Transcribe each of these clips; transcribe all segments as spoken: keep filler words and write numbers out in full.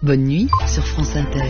Bonne nuit sur France Inter.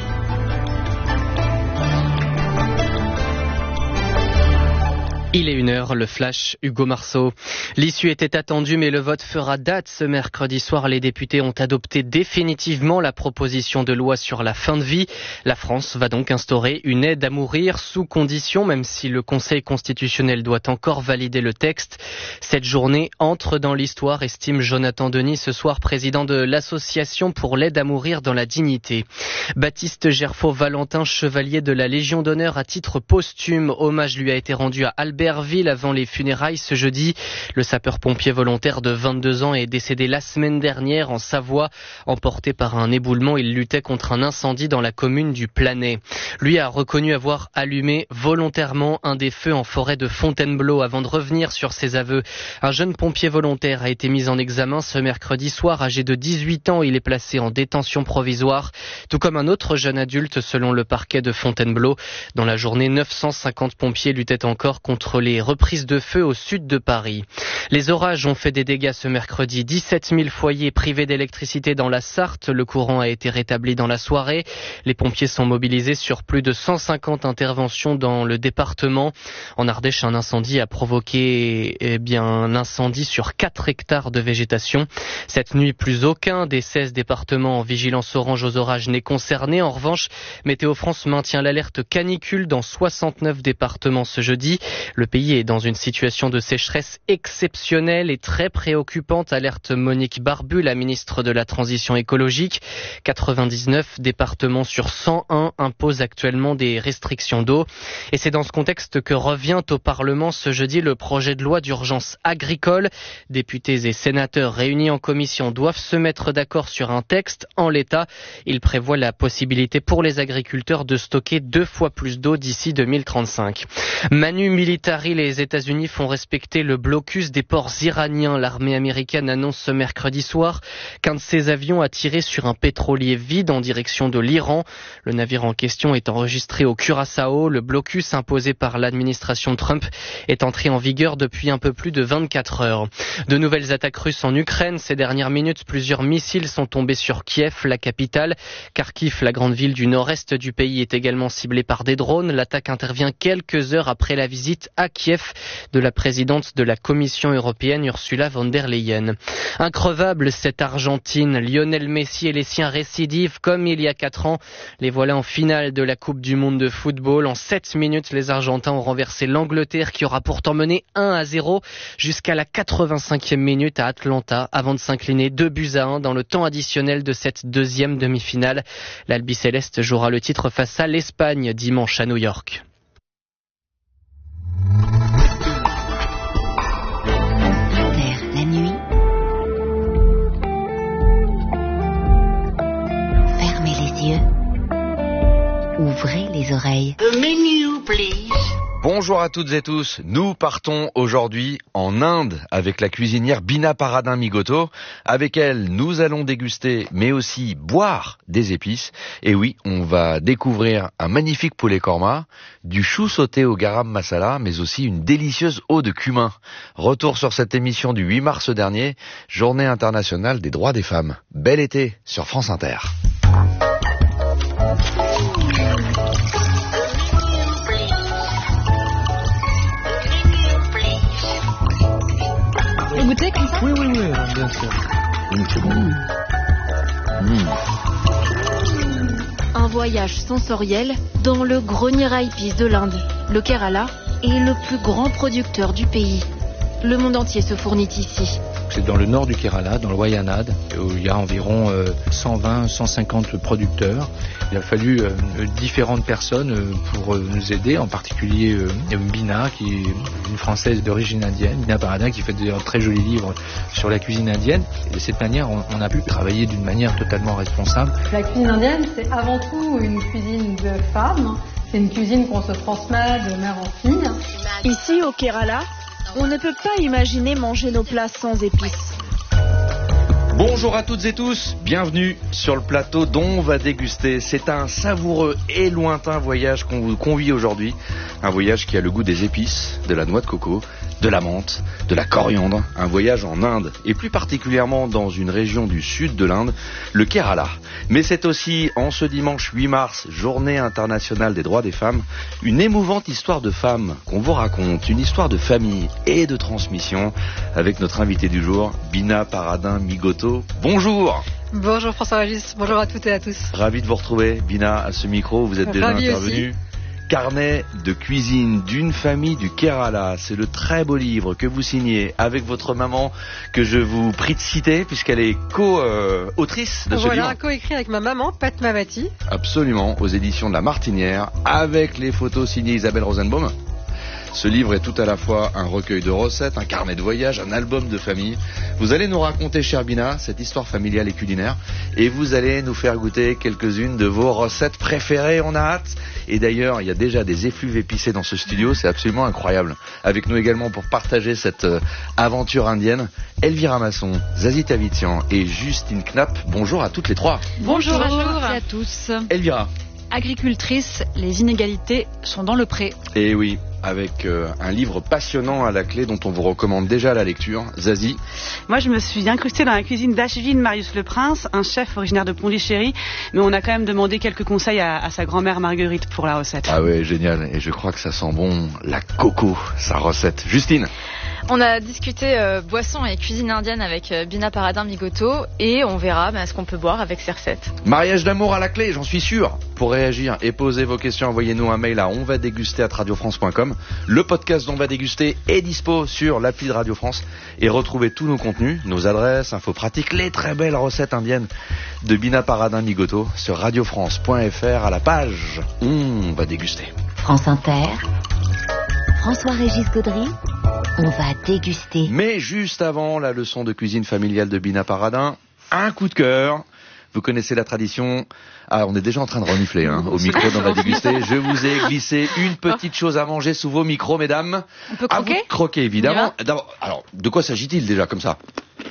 Il est une heure, le flash, Hugo Marceau. L'issue était attendue, mais le vote fera date. Ce mercredi soir, les députés ont adopté définitivement la proposition de loi sur la fin de vie. La France va donc instaurer une aide à mourir sous condition, même si le Conseil constitutionnel doit encore valider le texte. Cette journée entre dans l'histoire, estime Jonathan Denis, ce soir président de l'Association pour l'aide à mourir dans la dignité. Baptiste Gerfaut-Valentin, chevalier de la Légion d'honneur à titre posthume. Hommage lui a été rendu à Albert Ville avant les funérailles ce jeudi. Le sapeur-pompier volontaire de vingt-deux ans est décédé la semaine dernière en Savoie. Emporté par un éboulement, il luttait contre un incendie dans la commune du Planay. Lui a reconnu avoir allumé volontairement un des feux en forêt de Fontainebleau avant de revenir sur ses aveux. Un jeune pompier volontaire a été mis en examen ce mercredi soir. Âgé de dix-huit ans, il est placé en détention provisoire, tout comme un autre jeune adulte selon le parquet de Fontainebleau. Dans la journée, neuf cent cinquante pompiers luttaient encore contre les reprises de feu au sud de Paris. Les orages ont fait des dégâts ce mercredi. dix-sept mille foyers privés d'électricité dans la Sarthe. Le courant a été rétabli dans la soirée. Les pompiers sont mobilisés sur plus de cent cinquante interventions dans le département. En Ardèche, un incendie a provoqué eh bien, un incendie sur quatre hectares de végétation. Cette nuit, plus aucun des seize départements en vigilance orange aux orages n'est concerné. En revanche, Météo France maintient l'alerte canicule dans soixante-neuf départements ce jeudi. Le pays est dans une situation de sécheresse exceptionnelle et très préoccupante, alerte Monique Barbu, la ministre de la Transition écologique. quatre-vingt-dix-neuf départements sur cent un imposent actuellement des restrictions d'eau. Et c'est dans ce contexte que revient au Parlement ce jeudi le projet de loi d'urgence agricole. Députés et sénateurs réunis en commission doivent se mettre d'accord sur un texte. En l'état, il prévoit la possibilité pour les agriculteurs de stocker deux fois plus d'eau d'ici deux mille trente-cinq. Manu Militari, les États-Unis font respecter le blocus des ports iraniens. L'armée américaine annonce ce mercredi soir qu'un de ses avions a tiré sur un pétrolier vide en direction de l'Iran. Le navire en question est enregistré au Curaçao. Le blocus imposé par l'administration Trump est entré en vigueur depuis un peu plus de vingt-quatre heures. De nouvelles attaques russes en Ukraine. Ces dernières minutes, plusieurs missiles sont tombés sur Kiev, la capitale. Kharkiv, la grande ville du nord-est du pays, est également ciblée par des drones. L'attaque intervient quelques heures après la visite à Kiev de la présidente de la Commission européenne, Ursula von der Leyen. Increvable cette Argentine. Lionel Messi et les siens récidivent comme il y a quatre ans. Les voilà en finale de la Coupe du Monde de football. En sept minutes, les Argentins ont renversé l'Angleterre qui aura pourtant mené un à zéro jusqu'à la quatre-vingt-cinquième minute à Atlanta avant de s'incliner deux buts à un dans le temps additionnel de cette deuxième demi-finale. L'Albiceleste jouera le titre face à l'Espagne dimanche à New York. La nuit, fermez les yeux, ouvrez les oreilles. The menu, please. Bonjour à toutes et tous, nous partons aujourd'hui en Inde avec la cuisinière Bina Paradin Migoto. Avec elle, nous allons déguster mais aussi boire des épices. Et oui, on va découvrir un magnifique poulet korma, du chou sauté au garam masala, mais aussi une délicieuse eau de cumin. Retour sur cette émission du huit mars dernier, Journée internationale des droits des femmes. Bel été sur France Inter. Vous goûtez comme ça ? Oui, oui, oui, bien sûr. Mmh. Mmh. Un voyage sensoriel dans le grenier à épices de l'Inde. Le Kerala est le plus grand producteur du pays. Le monde entier se fournit ici. C'est dans le nord du Kerala, dans le Wayanad, où il y a environ euh, cent vingt à cent cinquante producteurs. Il a fallu euh, différentes personnes euh, pour euh, nous aider, en particulier euh, Bina, qui est une Française d'origine indienne, Bina Paradin, qui fait d'ailleurs un très joli livre sur la cuisine indienne. Et de cette manière, on, on a pu travailler d'une manière totalement responsable. La cuisine indienne, c'est avant tout une cuisine de femmes. C'est une cuisine qu'on se transmet de mère en fille. Ici, au Kerala, on ne peut pas imaginer manger nos plats sans épices. Bonjour à toutes et tous, bienvenue sur le plateau dont on va déguster. C'est un savoureux et lointain voyage qu'on vous convie aujourd'hui. Un voyage qui a le goût des épices, de la noix de coco, de la menthe, de la coriandre, un voyage en Inde, et plus particulièrement dans une région du sud de l'Inde, le Kerala. Mais c'est aussi, en ce dimanche huit mars, journée internationale des droits des femmes, une émouvante histoire de femme qu'on vous raconte, une histoire de famille et de transmission, avec notre invité du jour, Bina Paradin-Migoto. Bonjour. Bonjour François-Régis, bonjour à toutes et à tous. Ravi de vous retrouver, Bina, à ce micro, vous êtes déjà Ravi intervenu. Aussi. Carnet de cuisine d'une famille du Kerala, c'est le très beau livre que vous signez avec votre maman, que je vous prie de citer, puisqu'elle est co-autrice de ce voilà, livre. Voilà, co-écrit avec ma maman, Pat Mavati. Absolument, aux éditions de La Martinière, avec les photos signées Isabelle Rosenbaum. Ce livre est tout à la fois un recueil de recettes, un carnet de voyage, un album de famille. Vous allez nous raconter, chère Bina, cette histoire familiale et culinaire. Et vous allez nous faire goûter quelques-unes de vos recettes préférées. On a hâte. Et d'ailleurs, il y a déjà des effluves épicés dans ce studio. C'est absolument incroyable. Avec nous également pour partager cette euh, aventure indienne, Elvira Masson, Zazie Tavitian et Justine Knapp. Bonjour à toutes les trois. Bonjour, bonjour à tous. Elvira. Agricultrice, les inégalités sont dans le pré. Et oui, avec euh, un livre passionnant à la clé dont on vous recommande déjà la lecture. Zazie. Moi, je me suis incrustée dans la cuisine d'Ashvin Marius Le Prince, un chef originaire de Pondichéry, mais on a quand même demandé quelques conseils à, à sa grand-mère Marguerite pour la recette. Ah ouais, génial. Et je crois que ça sent bon la coco, sa recette. Justine. On a discuté euh, boisson et cuisine indienne avec euh, Bina Paradin-Migoto et on verra bah, ce qu'on peut boire avec ces recettes. Mariage d'amour à la clé, j'en suis sûr. Pour réagir et poser vos questions, envoyez-nous un mail à onvadéguster arobase radio france point com. Le podcast d'On va déguster est dispo sur l'appli de Radio France et retrouvez tous nos contenus, nos adresses, infos pratiques, les très belles recettes indiennes de Bina Paradin-Migoto sur radio france point f r à la page On va déguster. France Inter, François-Régis Gaudry, on va déguster. Mais juste avant la leçon de cuisine familiale de Bina Paradin, un coup de cœur. Vous connaissez la tradition. Ah, on est déjà en train de renifler hein, au micro d'On va déguster. Je vous ai glissé une petite chose à manger sous vos micros, mesdames. On peut croquer ? À vous de croquer, évidemment. D'abord, alors, de quoi s'agit-il déjà comme ça ?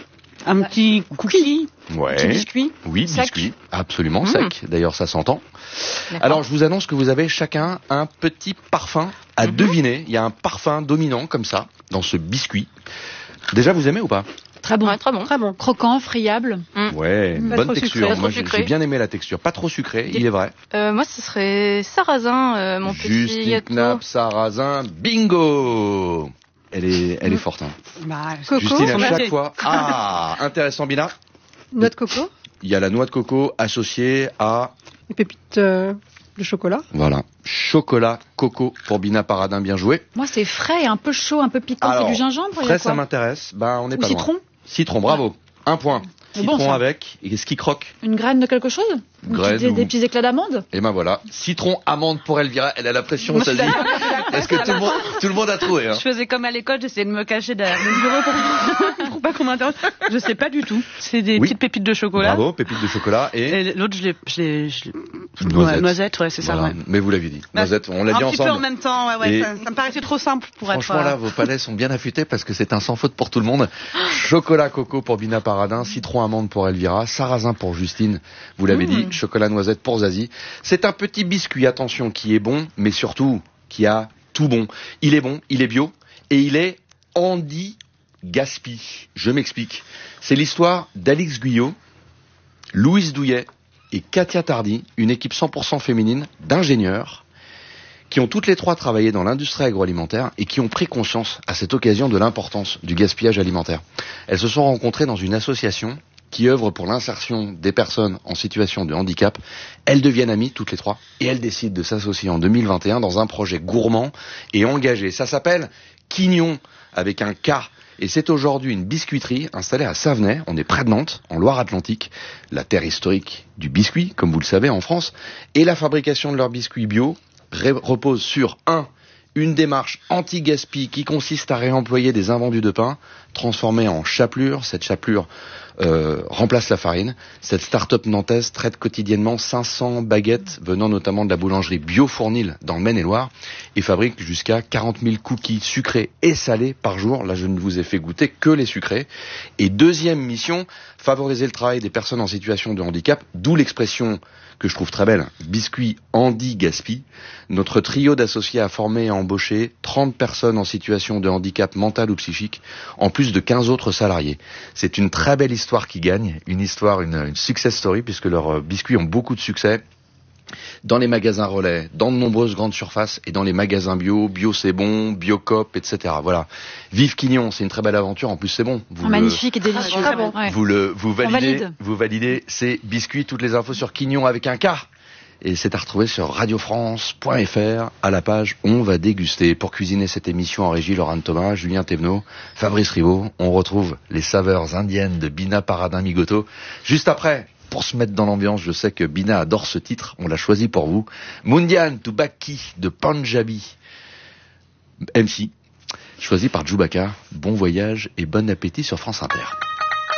Un petit cookie. Ouais. Un petit biscuit. Oui, sec. biscuit. Absolument mmh. sec. D'ailleurs, ça s'entend. D'accord. Alors, je vous annonce que vous avez chacun un petit parfum à mmh. deviner. Il y a un parfum dominant comme ça dans ce biscuit. Déjà, vous aimez ou pas ? Très bon. Ouais, très bon. Très bon. Croquant, friable. Mm. Ouais, Pas bonne trop texture. sucré, Moi, j'ai, j'ai bien aimé la texture. Pas trop sucré, il est vrai. Euh, moi, ce serait sarrasin, euh, mon Justine petit gâteau. Knapp, sarrasin, bingo. Elle est, elle est forte. Hein. Bah, Coco, Justine, à on a chaque fait. fois. Ah, intéressant, Bina. Noix de coco, Il y a la noix de coco associée à, des pépites euh, de chocolat. voilà, chocolat coco pour Bina Paradin, bien joué. Moi, c'est frais, un peu chaud, un peu piquant. Alors, c'est du gingembre. il y a Frais, quoi ça m'intéresse. Ben, on n'est Ou pas citron loin. Citron, bravo. Un point. C'est Citron bon, ça. avec. Et qu'est-ce qui croque? Une graine de quelque chose Une Graine petite- des, ou- des petits éclats d'amande. Et ben voilà. Citron, amande pour Elvira. Elle a la pression, ça dit. Est-ce que tout le monde, tout le monde a trouvé, hein? Je faisais comme à l'école, j'essayais de me cacher derrière le bureau pour, pour pas qu'on m'interroge. Je sais pas du tout. C'est des Oui. petites pépites de chocolat. Bravo, pépites de chocolat et, Et l'autre, je l'ai, je l'ai, je l'ai... Noisette. Ouais, noisette, ouais, c'est ça, Voilà. ouais. Mais vous l'aviez dit. Noisette, on l'a dit un petit ensemble. peu en même temps, ouais, ouais. Et- Ça, ça me paraissait trop simple pour Franchement, être. là, euh, vos palais sont bien affûtés parce que c'est un sans faute pour tout le monde. Chocolat coco pour Bina Paradin, citron amande pour Elvira, sarrasin pour Justine, vous l'avez Mmh. dit, chocolat noisette pour Zazie. C'est un petit biscuit, attention, qui est bon, mais surtout, qui a tout bon. Il est bon, il est bio, et il est anti-gaspi. Je m'explique. C'est l'histoire d'Alix Guyot, Louise Douillet et Katia Tardy, une équipe cent pour cent féminine d'ingénieurs, qui ont toutes les trois travaillé dans l'industrie agroalimentaire et qui ont pris conscience à cette occasion de l'importance du gaspillage alimentaire. Elles se sont rencontrées dans une association qui œuvre pour l'insertion des personnes en situation de handicap. Elles deviennent amies, toutes les trois, et elles décident de s'associer en deux mille vingt et un dans un projet gourmand et engagé. Ça s'appelle Quignon, avec un K. Et c'est aujourd'hui une biscuiterie installée à Savenay, on est près de Nantes, en Loire-Atlantique, la terre historique du biscuit, comme vous le savez, en France. Et la fabrication de leurs biscuits bio ré- repose sur un Une démarche anti-gaspi qui consiste à réemployer des invendus de pain transformés en chapelure. Cette chapelure euh, remplace la farine. Cette start-up nantaise traite quotidiennement cinq cents baguettes venant notamment de la boulangerie Bio Fournil dans le Maine-et-Loire et fabrique jusqu'à quarante mille cookies sucrés et salés par jour. Là, je ne vous ai fait goûter que les sucrés. Et deuxième mission, favoriser le travail des personnes en situation de handicap, d'où l'expression que je trouve très belle, biscuit Handi Gaspi. Notre trio d'associés a formé et embauché trente personnes en situation de handicap mental ou psychique, en plus de quinze autres salariés. C'est une très belle histoire qui gagne, une histoire, une, une success story, puisque leurs biscuits ont beaucoup de succès dans les magasins relais, dans de nombreuses grandes surfaces et dans les magasins bio, bio c'est bon, Biocop, et cetera. Voilà. Vive Quignon, c'est une très belle aventure. En plus, c'est bon. Vous magnifique le, et délicieux. Ah, bon. ouais. Vous le, vous validez, valide. vous validez ces biscuits. Toutes les infos sur Quignon avec un K. Et c'est à retrouver sur radio france point f r à la page On va déguster. Pour cuisiner cette émission en régie, Laurent Thomas, Julien Thévenot, Fabrice Rivaud. On retrouve les saveurs indiennes de Bina Paradin Migoto. Juste après, pour se mettre dans l'ambiance, je sais que Bina adore ce titre, on l'a choisi pour vous. Mundian Tubaki de Punjabi M C, choisi par Djoubaka. Bon voyage et bon appétit sur France Inter.